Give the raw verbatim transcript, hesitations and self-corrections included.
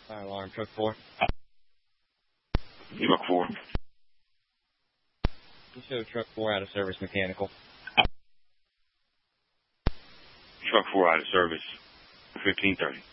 Fire alarm, truck four. Truck four. You show truck four out of service mechanical. Truck four out of service. fifteen thirty.